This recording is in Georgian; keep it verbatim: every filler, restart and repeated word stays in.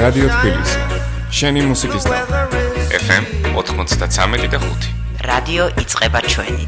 რადიო თბილისი. შენი მუსიკის და ეფ ემ ოთხმოცდათსამეტი და ხუთი. რადიო იწყება ჩვენით.